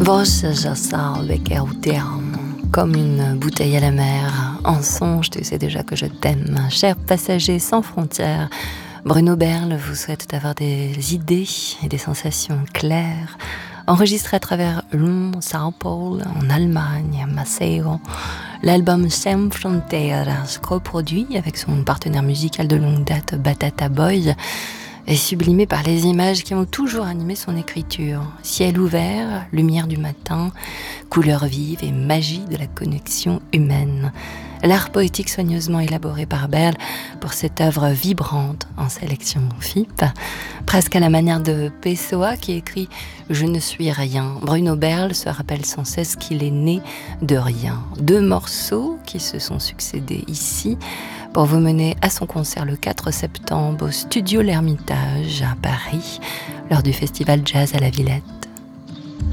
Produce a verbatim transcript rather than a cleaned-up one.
Voces salve che audiamo, comme une bouteille à la mer. En songe, tu sais déjà que je t'aime. Chers passagers sans frontières, Bruno Berle vous souhaite d'avoir des idées et des sensations claires. Enregistré à travers Londres, Sao Paulo, en Allemagne, à Maceió, l'album Sem Fronteiras, coproduit avec son partenaire musical de longue date Batata Boy, est sublimé par les images qui ont toujours animé son écriture. Ciel ouvert, lumière du matin, couleurs vives et magie de la connexion humaine. L'art poétique soigneusement élaboré par Berle pour cette œuvre vibrante en sélection F I P, presque à la manière de Pessoa qui écrit « Je ne suis rien ». Bruno Berle se rappelle sans cesse qu'il est né de rien. Deux morceaux qui se sont succédés ici pour vous mener à son concert le quatre septembre au Studio L'Ermitage à Paris lors du festival Jazz à la Villette.